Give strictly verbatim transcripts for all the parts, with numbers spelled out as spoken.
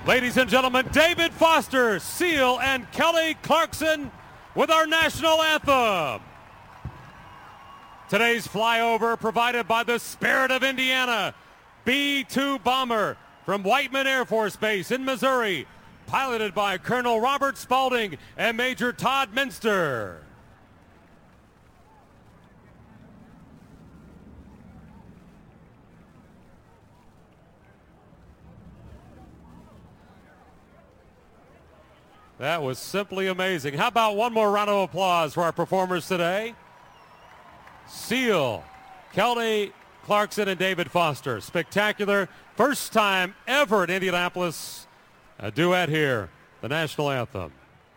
Ladies and gentlemen, David Foster, Seal, and Kelly Clarkson with our national anthem. Today's flyover provided by the Spirit of Indiana, B two bomber from Whiteman Air Force Base in Missouri, piloted by Colonel Robert Spaulding and Major Todd Minster. That was simply amazing. How about one more round of applause for our performers today? Seal, Kelly Clarkson, and David Foster. Spectacular. First time ever in Indianapolis. A duet here, the national anthem.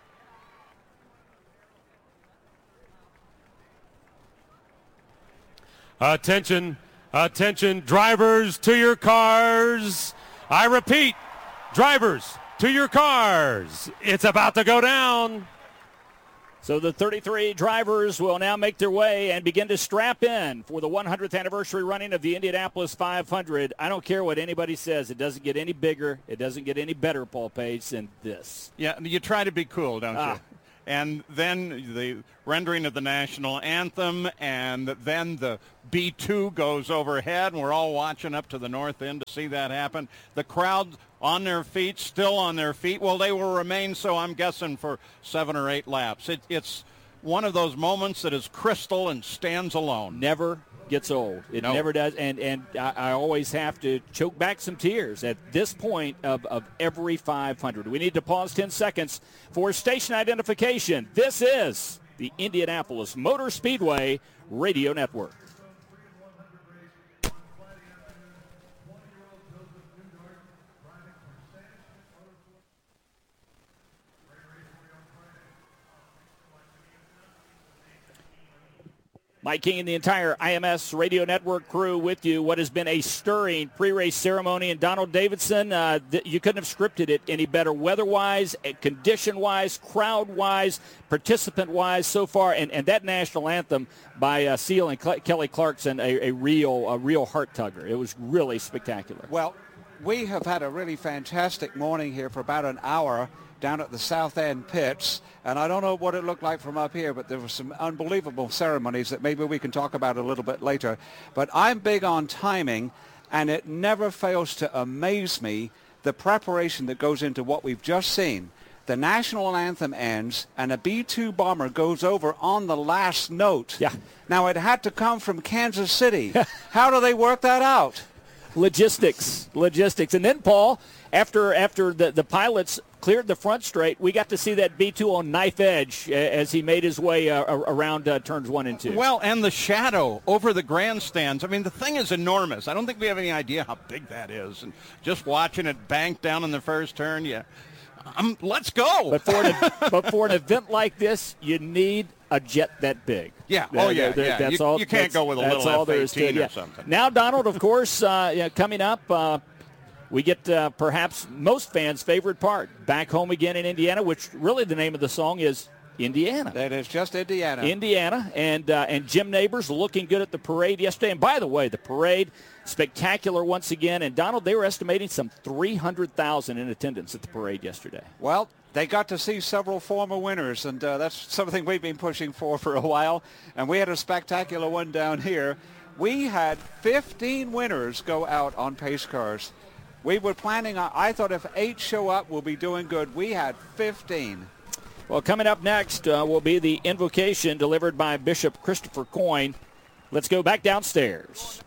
Attention, attention, drivers to your cars. I repeat, drivers to your cars. It's about to go down. So the thirty-three drivers will now make their way and begin to strap in for the one hundredth anniversary running of the Indianapolis five hundred. I don't care what anybody says. It doesn't get any bigger. It doesn't get any better, Paul Page, than this. Yeah, you try to be cool, don't ah. you? And then the rendering of the national anthem, and then the B two goes overhead, and we're all watching up to the north end to see that happen. The crowd on their feet, still on their feet. Well, they will remain so, I'm guessing, for seven or eight laps. It, it's one of those moments that is crystal and stands alone. Never gets old. It nope. never does. And and I, I always have to choke back some tears at this point of, of every five hundred. We need to pause ten seconds for station identification. This is the Indianapolis Motor Speedway Radio Network. Mike King and the entire I M S Radio Network crew with you. What has been a stirring pre-race ceremony. And Donald Davidson, uh, th- you couldn't have scripted it any better weather-wise, condition-wise, crowd-wise, participant-wise so far. And, and that national anthem by uh, Seal and Cle- Kelly Clarkson, a, a real a real heart-tugger. It was really spectacular. Well, we have had a really fantastic morning here for about an hour down at the South End pits, and I don't know what it looked like from up here, but there were some unbelievable ceremonies that maybe we can talk about a little bit later. But I'm big on timing, and it never fails to amaze me the preparation that goes into what we've just seen. The national anthem ends, and a B two bomber goes over on the last note. Yeah. Now, it had to come from Kansas City. How do they work that out? Logistics, logistics. And then, Paul, after after the, the pilots cleared the front straight, we got to see that B two on knife edge as he made his way uh, around uh, turns one and two. Well, and the shadow over the grandstands. I mean, the thing is enormous. I don't think we have any idea how big that is. And just watching it bank down in the first turn, yeah, um, let's go. But for, an, but for an event like this, you need a jet that big. Yeah. Oh, yeah. There, yeah. That's you, all, you can't that's, go with a little F eighteen or yeah. something. Now, Donald, of course, uh, yeah, coming up, uh, we get uh, perhaps most fans' favorite part, Back Home Again in Indiana, which really the name of the song is Indiana. That is just Indiana. Indiana, and uh, and Jim Neighbors looking good at the parade yesterday. And by the way, the parade, spectacular once again. And, Donald, they were estimating some three hundred thousand in attendance at the parade yesterday. Well, they got to see several former winners, and uh, that's something we've been pushing for for a while. And we had a spectacular one down here. We had fifteen winners go out on pace cars. We were planning on, I thought if eight show up, we'll be doing good. We had fifteen. Well, coming up next uh, will be the invocation delivered by Bishop Christopher Coyne. Let's go back downstairs.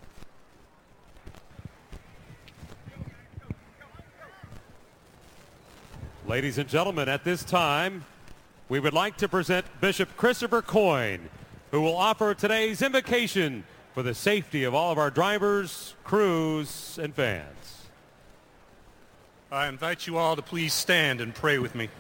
Ladies and gentlemen, at this time, we would like to present Bishop Christopher Coyne, who will offer today's invocation for the safety of all of our drivers, crews, and fans. I invite you all to please stand and pray with me.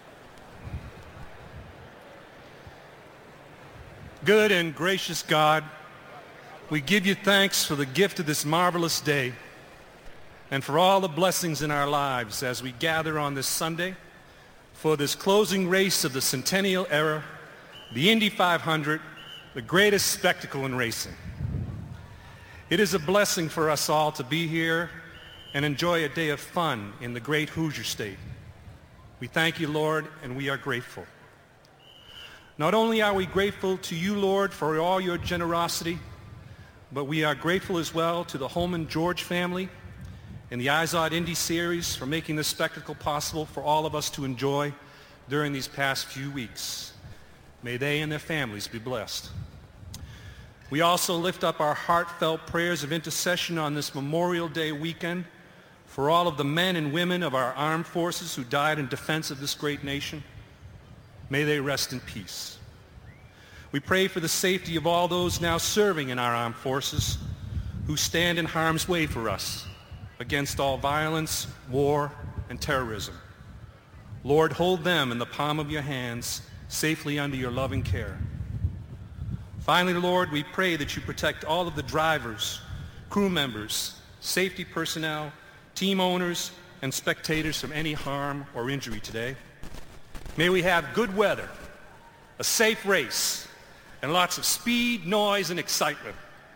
Good and gracious God, we give you thanks for the gift of this marvelous day and for all the blessings in our lives as we gather on this Sunday for this closing race of the centennial era, the Indy five hundred, the greatest spectacle in racing. It is a blessing for us all to be here and enjoy a day of fun in the great Hoosier State. We thank you, Lord, and we are grateful. Not only are we grateful to you, Lord, for all your generosity, but we are grateful as well to the Holman George family and the Izod Indy Series for making this spectacle possible for all of us to enjoy during these past few weeks. May they and their families be blessed. We also lift up our heartfelt prayers of intercession on this Memorial Day weekend for all of the men and women of our armed forces who died in defense of this great nation. May they rest in peace. We pray for the safety of all those now serving in our armed forces who stand in harm's way for us against all violence, war, and terrorism. Lord, hold them in the palm of your hands, safely under your loving care. Finally, Lord, we pray that you protect all of the drivers, crew members, safety personnel, team owners, and spectators from any harm or injury today. May we have good weather, a safe race, and lots of speed, noise, and excitement.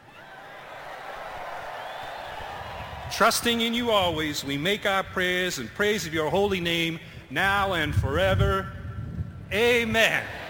Trusting in you always, we make our prayers in praise of your holy name, now and forever. Amen.